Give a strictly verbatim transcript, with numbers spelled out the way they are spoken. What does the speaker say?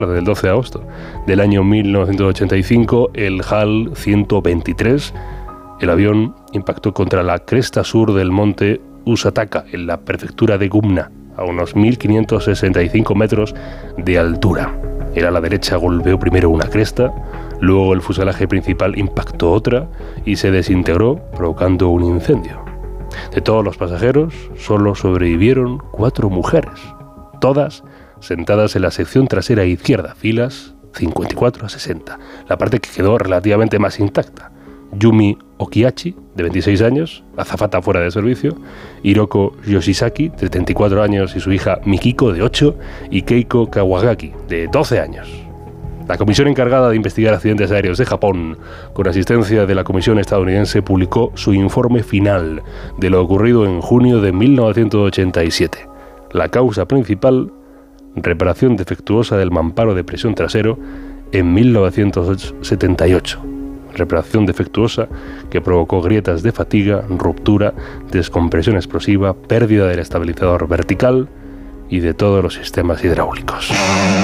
del doce de agosto del año mil novecientos ochenta y cinco, el H A L ciento veintitrés, el avión impactó contra la cresta sur del monte Usataka, en la prefectura de Gumna, a unos mil quinientos sesenta y cinco metros de altura. El ala derecha golpeó primero una cresta, luego el fuselaje principal impactó otra y se desintegró, provocando un incendio. De todos los pasajeros, solo sobrevivieron cuatro mujeres, todas sentadas en la sección trasera izquierda, filas cincuenta y cuatro a sesenta, la parte que quedó relativamente más intacta. Yumi Okiachi, de veintiséis años, azafata fuera de servicio, Hiroko Yoshisaki, de treinta y cuatro años, y su hija Mikiko, de ocho, y Keiko Kawagaki, de doce años. La comisión encargada de investigar accidentes aéreos de Japón, con asistencia de la comisión estadounidense, publicó su informe final de lo ocurrido en junio de mil novecientos ochenta y siete. La causa principal: reparación defectuosa del mamparo de presión trasero en mil novecientos setenta y ocho. Reparación defectuosa que provocó grietas de fatiga, ruptura, descompresión explosiva, pérdida del estabilizador vertical y de todos los sistemas hidráulicos.